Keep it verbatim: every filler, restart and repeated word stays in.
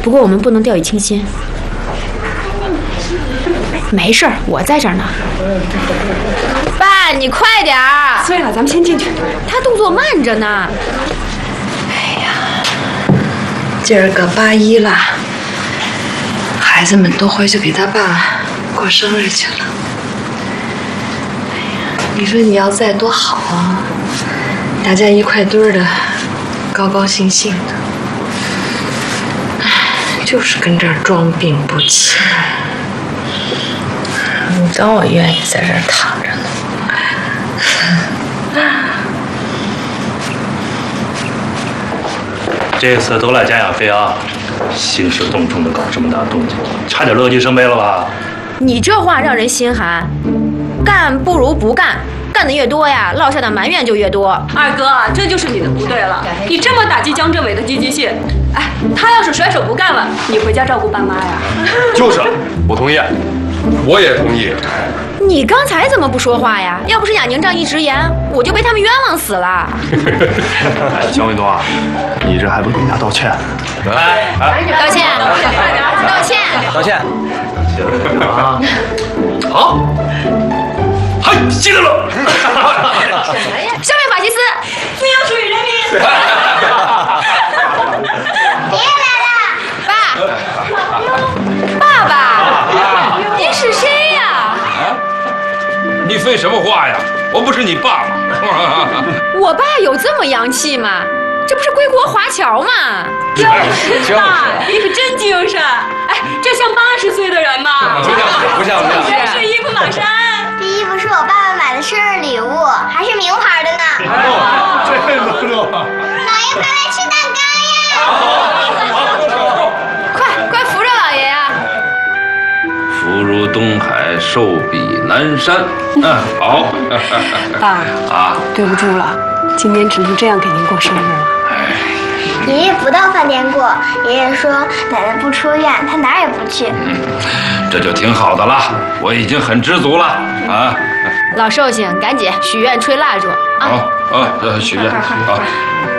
不过我们不能掉以轻心。没事儿，我在这儿呢。爸，你快点儿！ 碎了，咱们先进去。 他动作慢着呢。 哎呀，今儿个八一了，孩子们都回去给他爸过生日去了。哎呀，你说你要在多好啊！大家一块堆儿的，高高兴兴的。唉，就是跟这儿装病不起。你当我愿意在这儿躺着呢？ 这次都赖贾亚飞啊，兴师动众的搞这么大动静，差点乐极生悲了吧？ 你这话让人心寒。干不如不干，干的越多呀，落下的埋怨就越多。 二哥，这就是你的不对了。你这么打击江政委的积极性，哎，他要是甩手不干了，你回家照顾爸妈呀？ 就是，我同意，我也同意。 你刚才怎么不说话呀？要不是雅宁仗义直言，我就被他们冤枉死了。 哎，江卫东啊，你这还不给人家道歉？ 来， 道歉，道歉， 道歉。 啊，好，嗨，记得了。 消灭法西斯， 自由属于人民。 爷爷来了， 爸，爸爸，您是谁呀？ 你废什么话呀？我不是你爸吗？ 我爸有这么洋气吗？这不是归国华侨吗？ 就是爸，你可真精神！哎，这像八十岁的人吗？ 不像，不像，不像。 这是伊夫马山。 这衣服是我爸爸买的生日礼物，还是名牌的呢。 哦，这能弄。 老爷，快来吃蛋糕呀！ 快快扶着老爷呀！ 福如东海，寿比南山。嗯，好。 爸啊， 对不住了，今年只能这样给您过生日了。 爷爷不到饭店过，爷爷说奶奶不出院，他哪儿也不去。 嗯，这就挺好的了，我已经很知足了啊。 老寿星，赶紧许愿吹蜡烛啊！ 好，啊，许愿，好。